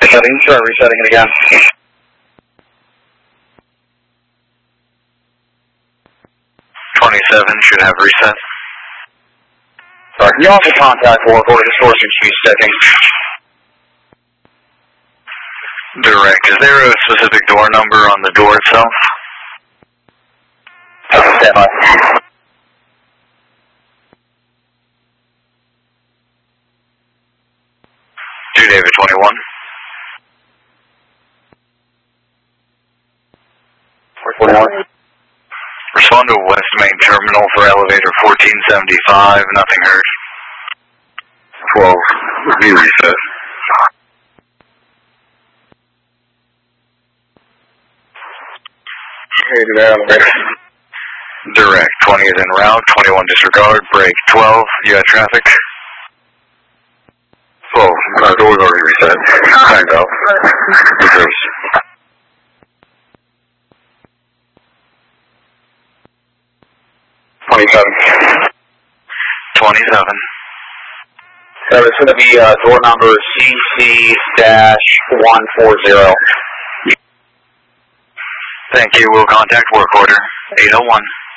Resetting, try resetting it again. Should have reset. Sorry, can you also contact work order? This door seems to be sticking. Direct. Is there a specific door number on the door itself? Stand by. 2 David 21. Respond to West Main Terminal for elevator 1475, nothing heard. 12, review reset. Direct, 20 is en route, 21 disregard, break 12, you had traffic? 12, door's already reset. Timed out. Reverse. 27. 27. So it's going to be door number CC-140. Thank you, we'll contact work order 801.